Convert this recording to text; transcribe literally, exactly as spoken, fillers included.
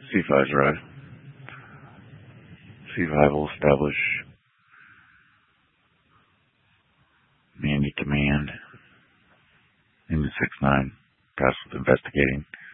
C five's right. C five will establish man to command in the six nine tasked with investigating